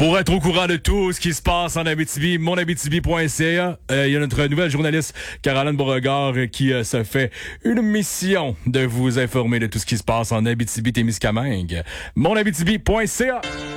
Pour être au courant de tout ce qui se passe en Abitibi, monabitibi.ca, il y a notre nouvelle journaliste Caroline Beauregard qui se fait une mission de vous informer de tout ce qui se passe en Abitibi-Témiscamingue. monabitibi.ca.